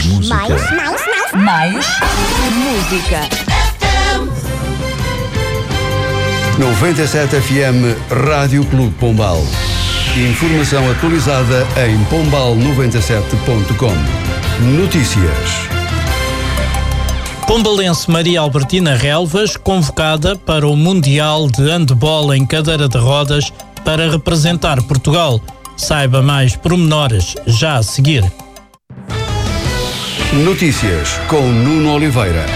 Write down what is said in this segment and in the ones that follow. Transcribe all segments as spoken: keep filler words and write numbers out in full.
música. Mais, mais, mais, mais música. noventa e sete F M Rádio Clube Pombal. Informação atualizada em pombal noventa e sete ponto com. Notícias. Pombalense Maria Albertina Relvas, convocada para o Mundial de Handball em cadeira de rodas para representar Portugal. Saiba mais pormenores já a seguir. Notícias com Nuno Oliveira.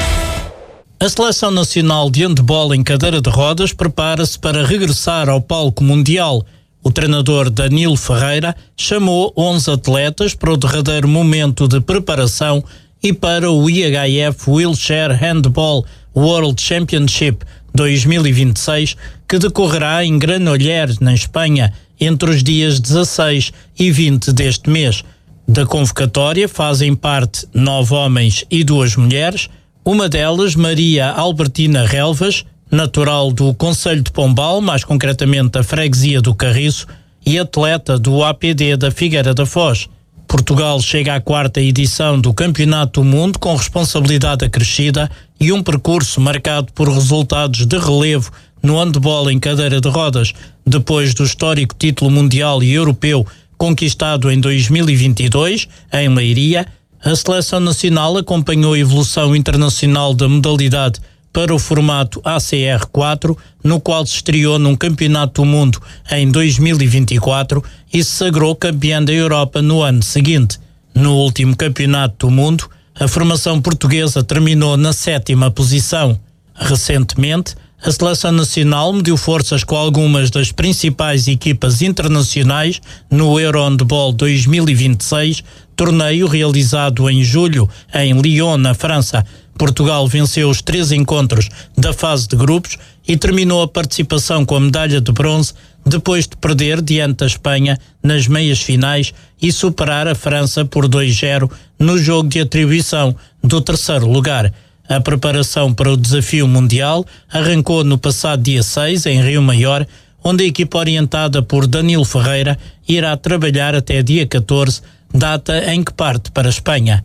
A Seleção Nacional de Handball em cadeira de rodas prepara-se para regressar ao palco mundial. O treinador Danilo Ferreira chamou onze atletas para o derradeiro momento de preparação e para o I H F Wheelchair Handball World Championship dois mil e vinte e seis, que decorrerá em Granollers, na Espanha, entre os dias dezasseis e vinte deste mês. Da convocatória fazem parte nove homens e duas mulheres, uma delas Maria Albertina Relvas, natural do Concelho de Pombal, mais concretamente da Freguesia do Carriço, e atleta do A P D da Figueira da Foz. Portugal chega à quarta edição do Campeonato do Mundo com responsabilidade acrescida e um percurso marcado por resultados de relevo no handball em cadeira de rodas, depois do histórico título mundial e europeu conquistado em dois mil e vinte e dois, em Leiria. A Seleção Nacional acompanhou a evolução internacional da modalidade para o formato A C R quatro, no qual se estreou num Campeonato do Mundo em dois mil e vinte e quatro e se sagrou campeã da Europa no ano seguinte. No último Campeonato do Mundo, a formação portuguesa terminou na sétima posição. Recentemente, a Seleção Nacional mediu forças com algumas das principais equipas internacionais no Eurohandball dois mil e vinte e seis, torneio realizado em julho em Lyon, na França. Portugal venceu os três encontros da fase de grupos e terminou a participação com a medalha de bronze depois de perder diante da Espanha nas meias finais e superar a França por dois a zero no jogo de atribuição do terceiro lugar. A preparação para o desafio mundial arrancou no passado dia seis, em Rio Maior, onde a equipa orientada por Danilo Ferreira irá trabalhar até dia catorze, data em que parte para a Espanha.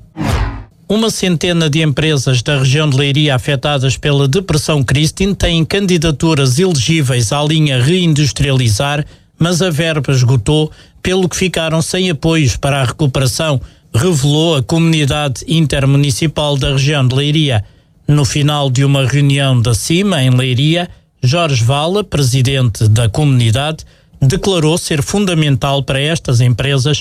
Uma centena de empresas da região de Leiria afetadas pela Depressão Christine têm candidaturas elegíveis à linha Reindustrializar, mas a verba esgotou, pelo que ficaram sem apoios para a recuperação, revelou a Comunidade Intermunicipal da região de Leiria. No final de uma reunião da CIMA em Leiria, Jorge Vala, presidente da comunidade, declarou ser fundamental para estas empresas